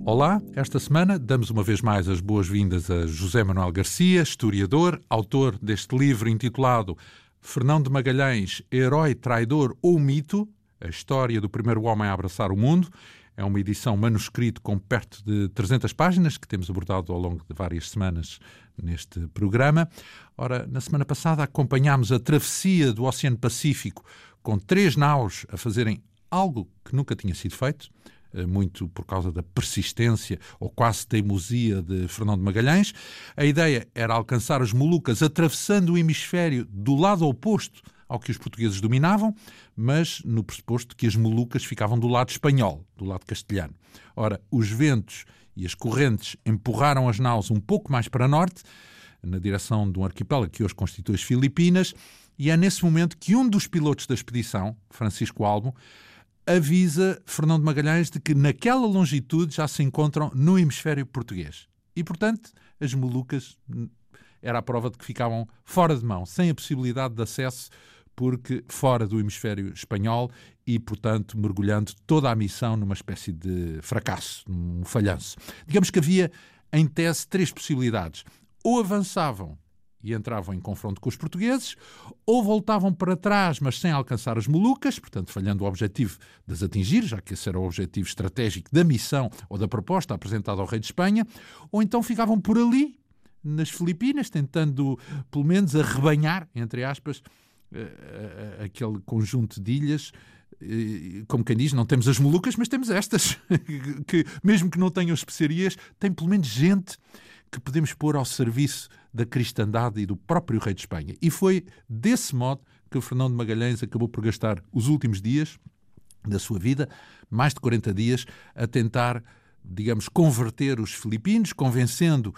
Olá, esta semana damos uma vez mais as boas-vindas a José Manuel Garcia, historiador, autor deste livro intitulado Fernão de Magalhães, Herói, Traidor ou Mito? A história do primeiro homem a abraçar o mundo. É uma edição manuscrito com perto de 300 páginas que temos abordado ao longo de várias semanas neste programa. Ora, na semana passada acompanhámos a travessia do Oceano Pacífico com 3 naus a fazerem algo que nunca tinha sido feito, muito por causa da persistência ou quase teimosia de Fernão de Magalhães. A ideia era alcançar as Molucas atravessando o hemisfério do lado oposto ao que os portugueses dominavam, mas no pressuposto que as Molucas ficavam do lado espanhol, do lado castelhano. Ora, os ventos e as correntes empurraram as naus um pouco mais para norte, na direção de um arquipélago que hoje constitui as Filipinas, e é nesse momento que um dos pilotos da expedição, Francisco Almo, avisa Fernão de Magalhães de que naquela longitude já se encontram no hemisfério português. E, portanto, as Molucas era a prova de que ficavam fora de mão, sem a possibilidade de acesso, porque fora do hemisfério espanhol e, portanto, mergulhando toda a missão numa espécie de fracasso, um falhanço. Digamos que havia, em tese, 3 possibilidades. Ou avançavam e entravam em confronto com os portugueses, ou voltavam para trás, mas sem alcançar as Molucas, portanto, falhando o objetivo de as atingir, já que esse era o objetivo estratégico da missão ou da proposta apresentada ao rei de Espanha, ou então ficavam por ali, nas Filipinas, tentando, pelo menos, arrebanhar, entre aspas, aquele conjunto de ilhas. Como quem diz, não temos as Molucas, mas temos estas, que mesmo que não tenham especiarias, tem pelo menos gente que podemos pôr ao serviço da cristandade e do próprio rei de Espanha. E foi desse modo que o Fernão de Magalhães acabou por gastar os últimos dias da sua vida, mais de 40 dias, a tentar, digamos, converter os filipinos, convencendo